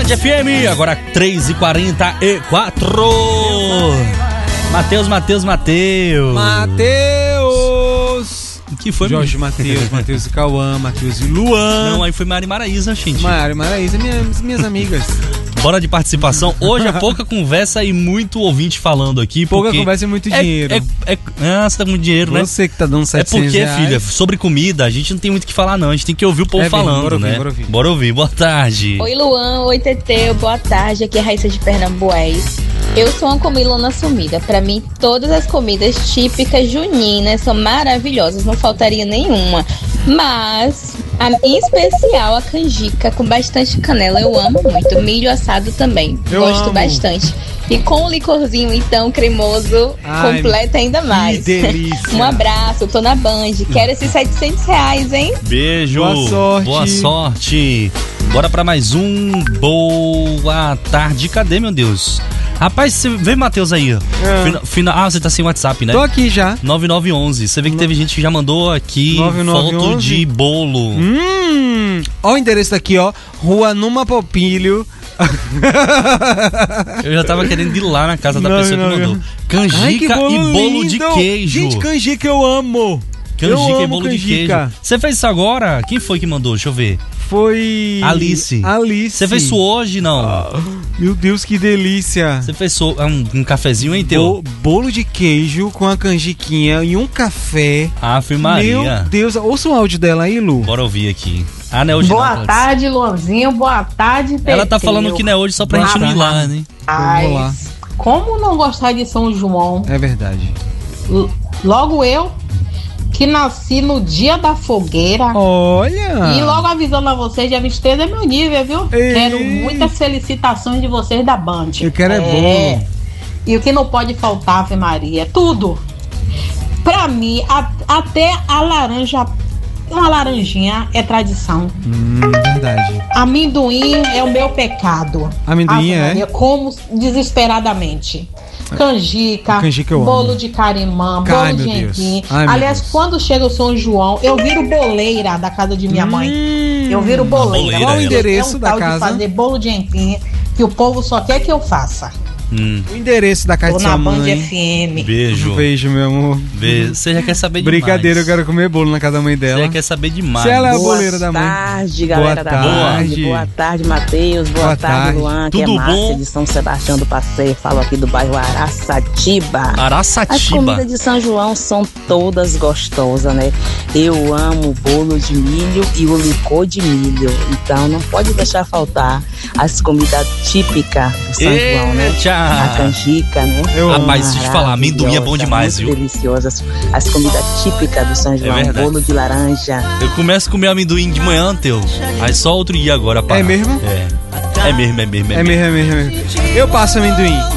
Tarde FM, agora 3h44. Matheus. Que foi, Jorge Matheus e Cauã, Matheus e Luan. Não, aí foi Mari Maraísa, gente. Mari Maraísa, minhas amigas. Bora de participação. Hoje é pouca conversa e muito ouvinte falando aqui. Pouca conversa e muito dinheiro. Você tá com muito dinheiro, né? Você que tá dando 700 porque, reais. filha, sobre comida, a gente não tem muito o que falar, não. A gente tem que ouvir o povo falando, né? Bora ouvir. Boa tarde. Oi, Luan. Oi, Teteu. Boa tarde. Aqui é a Raíssa de Pernambués. Eu sou uma comilona sumida. Pra mim, todas as comidas típicas juninas são maravilhosas. Não faltaria nenhuma. Mas, em especial, a canjica com bastante canela. Eu amo muito. Milho assado também. Gosto bastante. E com o licorzinho, então, cremoso, completa ainda mais. Que delícia. Um abraço. Tô na Band. Quero esses 700 reais, hein? Beijo. Boa sorte. Boa sorte. Bora pra mais um. Boa tarde. Cadê, meu Deus? Rapaz, você vê, Matheus, aí, ó. Você tá sem WhatsApp, né? Tô aqui já. 9911. Você vê que teve gente que já mandou aqui 9911. Foto de bolo. Ó o endereço daqui, ó. Rua Numa Popilho. Eu já tava querendo ir lá na casa da pessoa que mandou. Canjica e bolo lindo. De queijo. Gente, canjica eu amo. Canjica e bolo de queijo. Você fez isso agora? Quem foi que mandou? Deixa eu ver. Foi... Alice. Você fez isso hoje, não? Meu Deus, que delícia. Você fez um cafezinho, hein, teu? Bolo de queijo com a canjiquinha e um café. Ave Maria. Meu Deus, ouça o áudio dela aí, Lu. Bora ouvir aqui. Não é hoje. Boa tarde, Luanzinho. Boa tarde, Teteu. Ela tá falando que não é hoje só pra gente não ir lá, né? Mas, como não gostar de São João? É verdade. Logo eu, que nasci no dia da fogueira. Olha! E logo avisando a vocês, dia 23 é meu nível, viu? Quero muitas felicitações de vocês da Band. Eu quero bolo. E o que não pode faltar, Ave Maria, tudo. Pra mim, até a laranja, uma laranjinha é tradição. Verdade. Amendoim é o meu pecado. Amendoim Ave Maria, como desesperadamente. Canjica, bolo de carimã, bolo de empim. Aliás, quando chega o São João, eu viro boleira da casa de minha mãe. Eu viro boleira. Qual o endereço da casa? De fazer bolo de empim que o povo só quer que eu faça. O endereço da casa de sua mãe. Tô na Band FM. Beijo. Beijo, meu amor. Beijo. Você já quer saber demais. Brincadeira, eu quero comer bolo na casa da mãe dela. Você já quer saber demais. Se ela é a boleira da mãe. Boa tarde, galera da Band. Boa tarde, Matheus. Boa tarde, Luan. Aqui é Márcia de São Sebastião do Passeio. Falo aqui do bairro Araçatiba. As comidas de São João são todas gostosas, né? Eu amo o bolo de milho e o licor de milho. Então não pode deixar faltar as comidas típicas do São João, né? A canjica, né? Rapaz, deixa eu te falar, amendoim é bom demais, viu? Deliciosas. As comidas típicas do São João, bolo de laranja. Eu começo a comer amendoim de manhã, teu. Aí só outro dia agora, pá. É mesmo? É mesmo. Eu passo amendoim.